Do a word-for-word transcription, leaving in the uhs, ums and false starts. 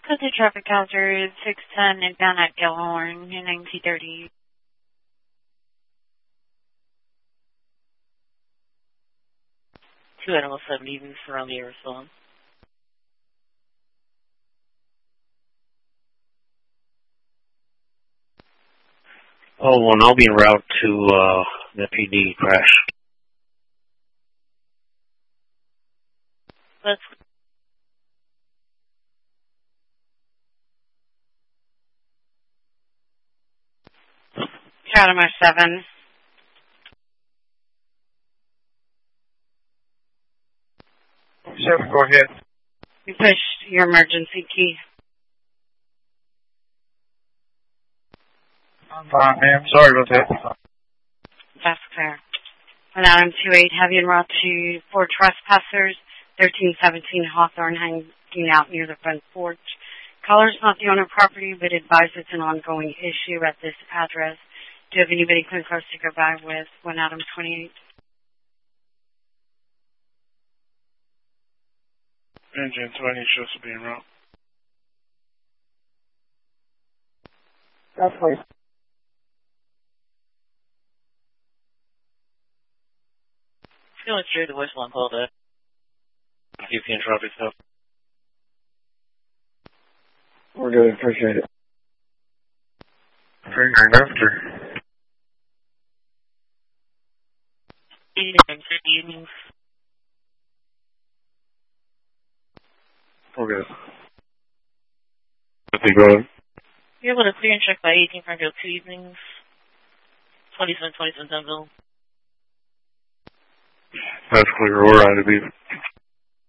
Code to traffic hazard six ten inbound at Gellhorn in nineteen thirty. Two Animal seven evenings around the aerosol. Oh, one, I'll be en route to uh, the P D crash. Let's Catamar seven. Seven, go ahead. You push your emergency key. I'm fine, ma'am. Sorry about that. That's clear. On Adam two eight, heavy en route to four trespassers, thirteen seventeen Hawthorne hanging out near the front porch. Caller's not the owner of property, but advise it's an ongoing issue at this address. Do you have anybody clean close to go by with one Adam twenty-eight? Engine twenty shows to be en route. That's please. feeling through the whistle and pulled up. You can drop yourself. We're good. Appreciate it. Figuring after. Evenings. We're good. Let's go ahead. You're able to clear and check by eighteen Franklin two evenings. twenty-seven twenty-seven Denville. That's clear. We're out of beef.